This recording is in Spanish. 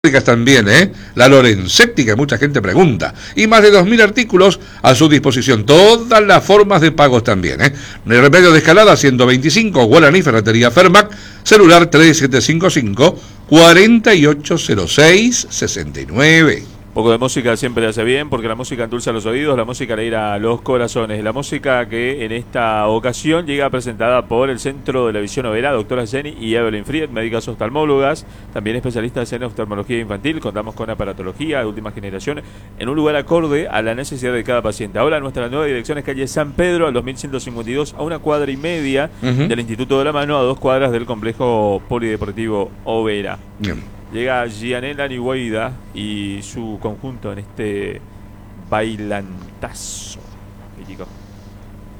También, la Lorenzetti, que mucha gente pregunta, y más de 2000 artículos a su disposición, todas las formas de pagos también, Remedio de Escalada 125, Guaraní, Ferretería Fermac, celular 3755 4806 69. Un poco de música siempre hace bien, porque la música endulza los oídos, la música alegra los corazones. La música que en esta ocasión llega presentada por el Centro de la Visión Overa, doctora Jenny y Evelyn Fried, médicas oftalmólogas, también especialistas en oftalmología infantil. Contamos con aparatología de última generación en un lugar acorde a la necesidad de cada paciente. Ahora nuestra nueva dirección es calle San Pedro, al 2152, a 1,5 cuadras del Instituto de la Mano, a 2 cuadras del complejo polideportivo Overa. Bien. Llega Gianella Niweida y su conjunto en este bailantazo.